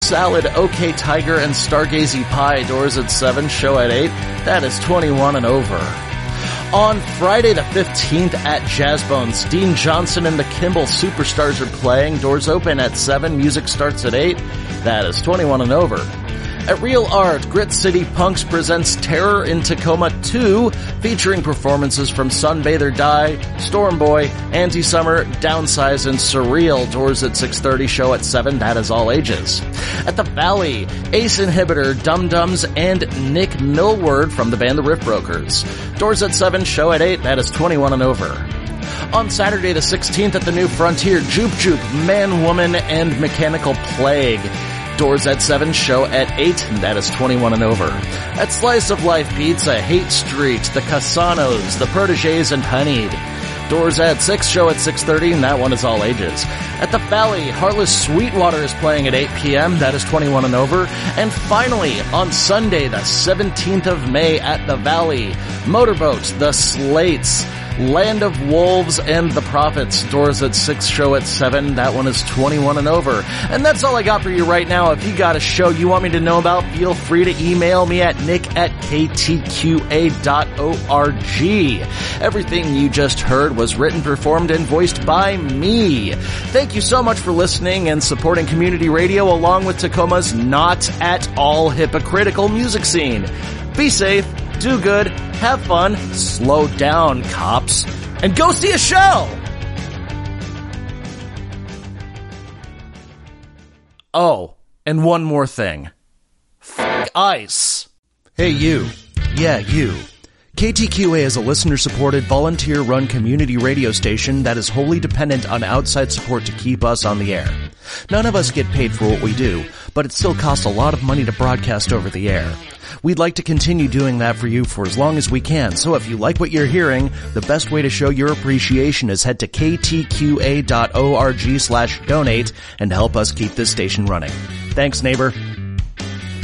Salad, OK Tiger, and Stargazy Pie. Doors at 7, show at 8. That is 21 and over. On Friday the 15th at Jazz Bones, Dean Johnson and the Kimball Superstars are playing. Doors open at 7, music starts at 8. That is 21 and over. At Real Art, Grit City Punks presents Terror in Tacoma 2, featuring performances from Sunbather Die, Stormboy, Anti-Summer, Downsize, and Surreal. Doors at 6:30, show at 7, that is all ages. At the Valley, Ace Inhibitor, Dum Dums, and Nick Millward from the band The Riff Brokers. Doors at 7, show at 8, that is 21 and over. On Saturday the 16th at the New Frontier, Juke Juke, Man, Woman, and Mechanical Plague. Doors at 7, show at 8, and that is 21 and over. At Slice of Life Pizza, Hate Street, the Casanos, the Protégés, and Honeyed. Doors at 6, show at 6:30, and that one is all ages. At the Valley, Heartless Sweetwater is playing at 8 p.m., that is 21 and over. And finally, on Sunday, the 17th of May at the Valley, Motorboat, the Slates, Land of Wolves, and the Prophets. Doors at 6, show at 7. That one is 21 and over. And that's all I got for you right now. If you got a show you want me to know about, feel free to email me at nick@ktqa.org. Everything you just heard was written, performed, and voiced by me. Thank you so much for listening and supporting community radio along with Tacoma's not at all hypocritical music scene. Be safe, do good, have fun, slow down, cops, and go see a show! Oh, and one more thing. F*** ICE. Hey you. Yeah, you. KTQA is a listener-supported, volunteer-run community radio station that is wholly dependent on outside support to keep us on the air. None of us get paid for what we do, but it still costs a lot of money to broadcast over the air. We'd like to continue doing that for you for as long as we can, so if you like what you're hearing, the best way to show your appreciation is head to ktqa.org/donate and help us keep this station running. Thanks, neighbor.